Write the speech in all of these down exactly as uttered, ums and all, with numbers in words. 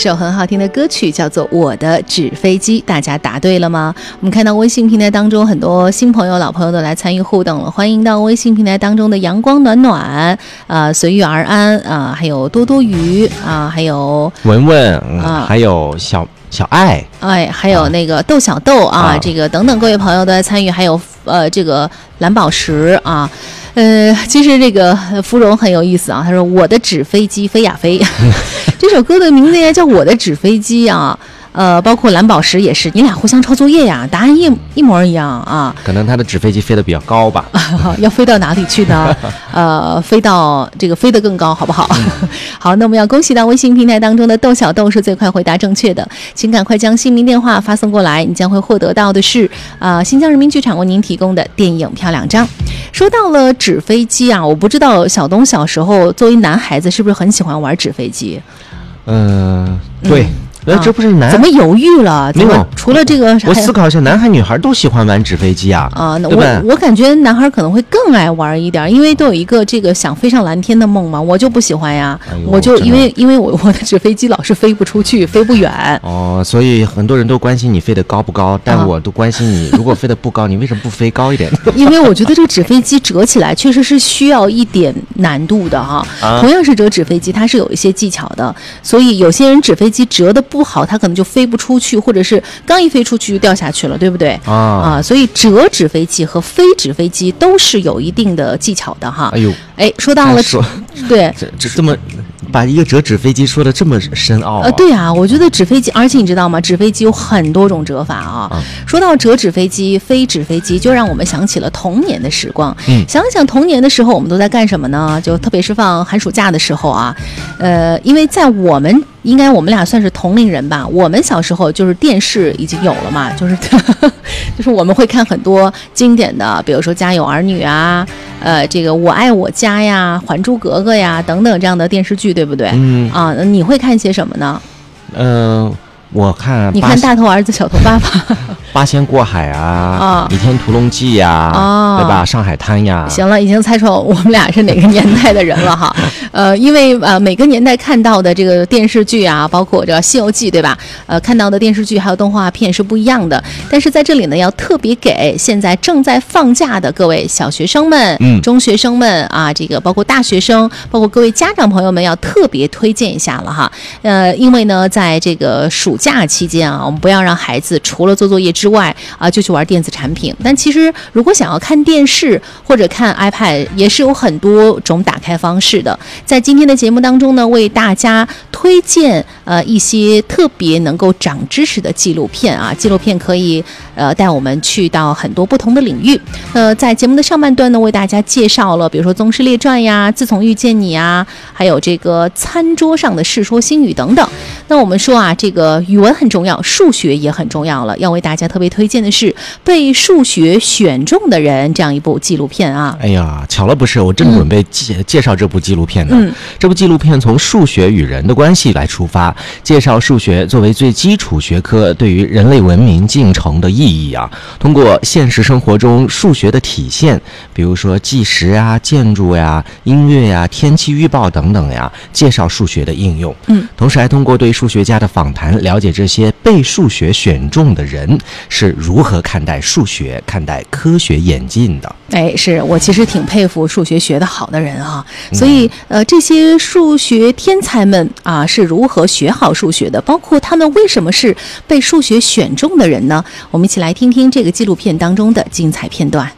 首很好听的歌曲叫做《我的纸飞机》，大家答对了吗？我们看到微信平台当中很多新朋友老朋友都来参与互动了，欢迎到微信平台当中的阳光暖暖呃随遇而安啊、呃，还有多多鱼啊、呃，还有文文啊、呃，还有小小爱， 哎，还有那个豆小豆啊，啊这个等等各位朋友都来参与，还有呃这个蓝宝石啊。呃，其实这个芙蓉很有意思啊，他说我的纸飞机飞呀飞，这首歌的名字也叫我的纸飞机啊。呃，包括蓝宝石也是，你俩互相抄作业呀，答案一一模一样啊。 可能他的纸飞机飞得比较高吧， 要飞到哪里去呢？呃，飞到这个飞得更高，好不好？嗯、好，那我们要恭喜到微信平台当中的豆小豆是最快回答正确的，请赶快将姓名电话发送过来，你将会获得到的是啊、呃、新疆人民剧场为您提供的电影票两张。说到了纸飞机啊，我不知道小东小时候作为男孩子是不是很喜欢玩纸飞机？ 嗯、呃，对。嗯呃，这不是男、 啊、怎么犹豫了？ 没有， 除了这个， 我思考一下，男孩女孩都喜欢玩纸飞机啊。 啊，那我我感觉男孩可能会更爱玩一点，因为都有一个这个想飞上蓝天的梦嘛。我就不喜欢呀，哎、我就因为因为我我的纸飞机老是飞不出去，飞不远。 哦，所以很多人都关心你飞得高不高，但我都关心你，如果飞得不高，你为什么不飞高一点？ 因为我觉得这个纸飞机折起来确实是需要一点难度的哈。啊、同样是折纸飞机，它是有一些技巧的，所以有些人纸飞机折得不好，他可能就飞不出去，或者是刚一飞出去就掉下去了，对不对？啊啊，所以折纸飞机和飞纸飞机都是有一定的技巧的哈。 哎呦， 哎，说到了，对， 这这这么把一个折纸飞机说的这么深奥、啊。 呃，对啊，我觉得纸飞机，而且你知道吗？纸飞机有很多种折法啊。啊说到折纸飞机、飞纸飞机，就让我们想起了童年的时光。嗯，想想童年的时候，我们都在干什么呢？就特别是放寒暑假的时候啊，呃，因为在我们。应该我们俩算是同龄人吧。我们小时候就是电视已经有了嘛，就是就是我们会看很多经典的，比如说《家有儿女》啊，呃，这个《我爱我家》呀，《还珠格格》呀等等这样的电视剧，对不对？嗯啊，你会看些什么呢？ 嗯、呃，我看你看大头儿子小头爸爸。 八仙过海啊，倚、哦、天屠龙记呀、哦，对吧？上海滩呀。 行了，已经猜出我们俩是哪个年代的人了哈。呃，因为呃每个年代看到的这个电视剧啊，包括这个《西游记》，对吧？呃，看到的电视剧还有动画片是不一样的。但是在这里呢，要特别给现在正在放假的各位小学生们、嗯、中学生们啊，这个包括大学生，包括各位家长朋友们，要特别推荐一下了哈。呃，因为呢，在这个暑假期间啊，我们不要让孩子除了做作业之外啊，就去玩电子产品。但其实如果想要看电视或者看 iPad， 也是有很多种打开方式的。在今天的节目当中呢，为大家推荐呃一些特别能够长知识的纪录片啊，纪录片可以呃带我们去到很多不同的领域。呃，在节目的上半段呢，为大家介绍了比如说《宗师列传》呀，《自从遇见你》啊，还有这个餐桌上的世说新语等等。那我们说啊，这个语文很重要，数学也很重要了，要为大家特别推荐的是被数学选中的人这样一部纪录片啊。 哎呀，巧了不是，我正准备介、嗯、介绍这部纪录片呢。嗯，这部纪录片从数学与人的关系来出发，介绍数学作为最基础学科对于人类文明进程的意义啊。通过现实生活中数学的体现，比如说计时啊、建筑呀、音乐呀、天气预报等等呀，介绍数学的应用。嗯，同时还通过对数学家的访谈，了解这些被数学选中的人是如何看待数学、看待科学演进的。 哎，是我其实挺佩服数学学得好的人啊。所以呃，这些数学天才们啊是如何学好数学的，包括他们为什么是被数学选中的人呢？我们一起来听听这个纪录片当中的精彩片段。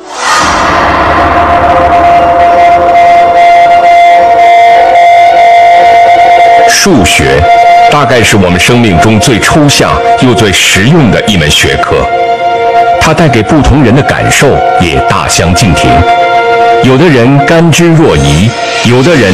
数学大概是我们生命中最抽象又最实用的一门学科，它带给不同人的感受也大相径庭。有的人甘之若饴，有的人